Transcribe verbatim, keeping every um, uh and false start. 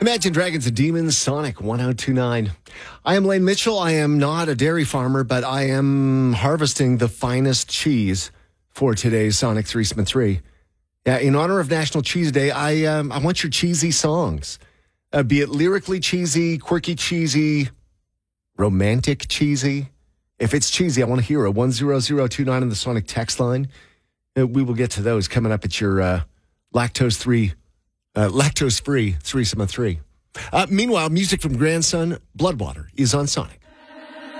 Imagine Dragons and Demons, Sonic one oh two point nine. I am Lane Mitchell. I am not a dairy farmer, but I am harvesting the finest cheese for today's Sonic three Smith three. Yeah, in honor of National Cheese Day, I um, I want your cheesy songs. Uh, be it lyrically cheesy, quirky cheesy, romantic cheesy. If it's cheesy, I want to hear it. one zero zero two nine on the Sonic text line. Uh, we will get to those coming up at your uh, lactose-free, uh, lactose-free three Smith three. Uh, meanwhile, music from Grandson Bloodwater is on Sonic.